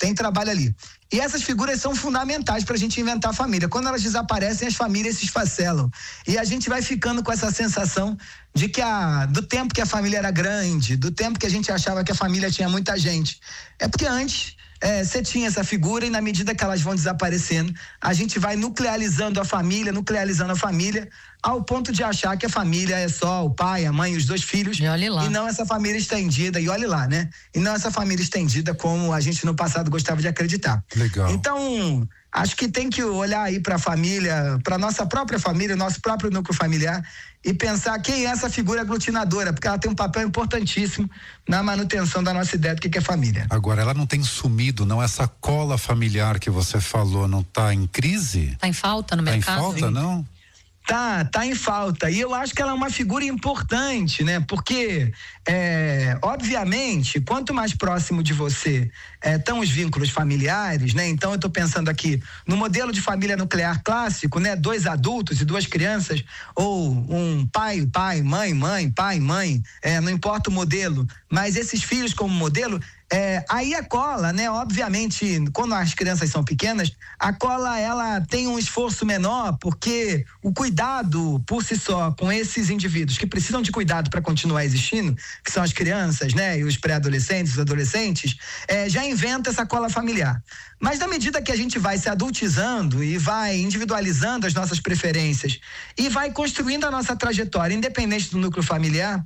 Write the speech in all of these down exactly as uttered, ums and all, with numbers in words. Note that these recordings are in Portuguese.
tem trabalho ali. E essas figuras são fundamentais para a gente inventar a família. Quando elas desaparecem, as famílias se esfacelam. E a gente vai ficando com essa sensação de que a, do tempo que a família era grande, do tempo que a gente achava que a família tinha muita gente. É porque antes é, você tinha essa figura e na medida que elas vão desaparecendo, a gente vai nuclearizando a família, nuclearizando a família, ao ponto de achar que a família é só o pai, a mãe e os dois filhos. E olhe lá. E não essa família estendida, e olhe lá, né? E não essa família estendida como a gente no passado gostava de acreditar. Legal. Então, acho que tem que olhar aí para a família, para nossa própria família, nosso próprio núcleo familiar e pensar quem é essa figura aglutinadora, porque ela tem um papel importantíssimo na manutenção da nossa ideia do que é família. Agora, ela não tem sumido, não? Essa cola familiar que você falou não está em crise? Está em falta no tá mercado? Está em falta, Sim. não? Tá, tá em falta. E eu acho que ela é uma figura importante, né? Porque, é, obviamente, quanto mais próximo de você estão é, os vínculos familiares, né? Então eu tô pensando aqui no modelo de família nuclear clássico, né? Dois adultos e duas crianças, ou um pai, pai, mãe, mãe, pai, mãe, é, não importa o modelo, mas esses filhos como modelo. É, aí a cola, né, obviamente, quando as crianças são pequenas, a cola, ela tem um esforço menor, porque o cuidado por si só com esses indivíduos que precisam de cuidado para continuar existindo, que são as crianças, né, e os pré-adolescentes, os adolescentes, é, já inventa essa cola familiar. Mas na medida que a gente vai se adultizando e vai individualizando as nossas preferências e vai construindo a nossa trajetória, independente do núcleo familiar,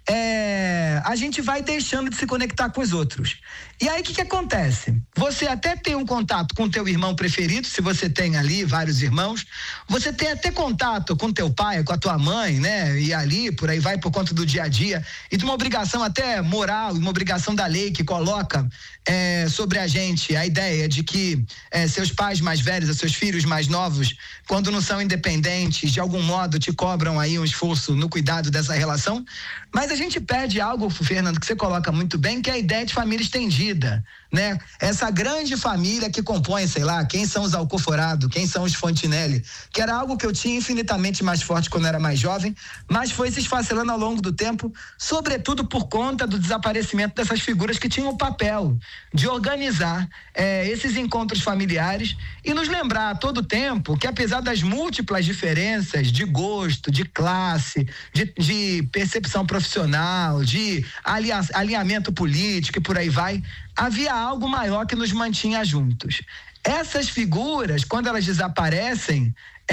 É, a gente vai deixando de se conectar com os outros. E aí o que que acontece? Você até tem um contato com teu irmão preferido, se você tem ali vários irmãos, você tem até contato com teu pai, com a tua mãe, né? E ali, por aí vai, por conta do dia a dia, e de uma obrigação até moral, uma obrigação da lei que coloca é, sobre a gente a ideia de que é, seus pais mais velhos, os seus filhos mais novos, quando não são independentes, de algum modo te cobram aí um esforço no cuidado dessa relação. Mas a gente perde algo, Fernando, que você coloca muito bem, que é a ideia de família estendida, né? Essa grande família que compõe, sei lá, quem são os Alcoforado, quem são os Fontinelli, que era algo que eu tinha infinitamente mais forte quando era mais jovem, mas foi se esfacelando ao longo do tempo, sobretudo por conta do desaparecimento dessas figuras que tinham o papel de organizar eh, esses encontros familiares e nos lembrar a todo tempo que, apesar das múltiplas diferenças de gosto, de classe, de, de percepção profissional, de alia, alinhamento político e por aí vai, havia algo maior que nos mantinha juntos. Essas figuras, quando elas desaparecem,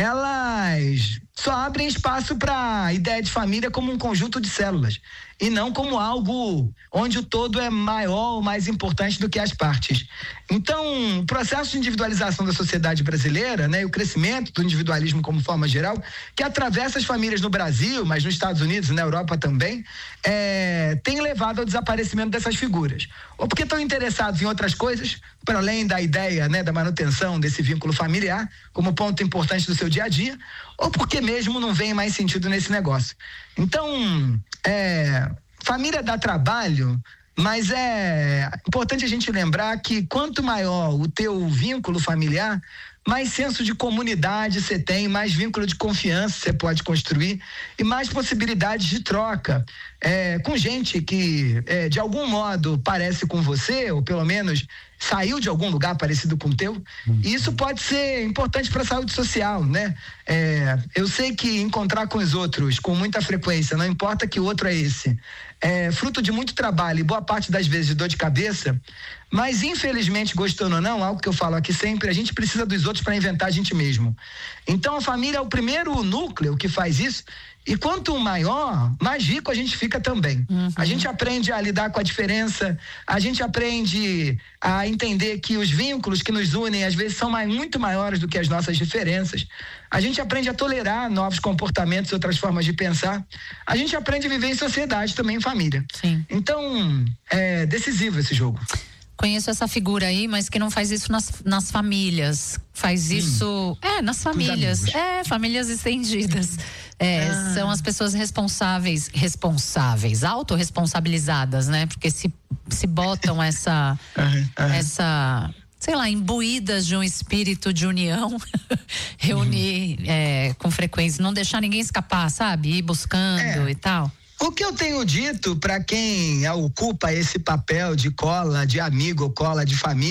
elas só abrem espaço para a ideia de família como um conjunto de células e não como algo onde o todo é maior ou mais importante do que as partes. Então, o processo de individualização da sociedade brasileira, né, e o crescimento do individualismo como forma geral, que atravessa as famílias no Brasil, mas nos Estados Unidos e na Europa também, é, tem levado ao desaparecimento dessas figuras. Ou porque estão interessados em outras coisas, para além da ideia, né, da manutenção desse vínculo familiar, como ponto importante do seu dia a dia, ou porque mesmo não vem mais sentido nesse negócio. Então, é, família dá trabalho, mas é importante a gente lembrar que quanto maior o teu vínculo familiar, mais senso de comunidade você tem, mais vínculo de confiança você pode construir e mais possibilidades de troca é, com gente que é, de algum modo parece com você, ou pelo menos saiu de algum lugar parecido com o teu, uhum. E isso pode ser importante para a saúde social, né? É, eu sei que encontrar com os outros com muita frequência, não importa que outro é esse, é fruto de muito trabalho e boa parte das vezes de dor de cabeça, mas infelizmente, gostando ou não, algo que eu falo aqui sempre, a gente precisa dos outros para inventar a gente mesmo. Então a família é o primeiro núcleo que faz isso. E quanto maior, mais rico a gente fica também. Uhum. A gente aprende a lidar com a diferença, a gente aprende a entender que os vínculos que nos unem às vezes são mais, muito maiores do que as nossas diferenças. A gente aprende a tolerar novos comportamentos e outras formas de pensar. A gente aprende a viver em sociedade também, em família. Sim. Então, é decisivo esse jogo. Conheço essa figura aí, mas que não faz isso nas, nas famílias. Faz isso. Hum. É, nas famílias. É, famílias estendidas. É, ah. São as pessoas responsáveis, responsáveis, autorresponsabilizadas, né? Porque se, se botam essa. Uhum, uhum. essa sei lá, imbuídas de um espírito de união, reunir uhum. é, com frequência, não deixar ninguém escapar, sabe? Ir buscando é. e tal. O que eu tenho dito para quem ocupa esse papel de cola de amigo ou cola de família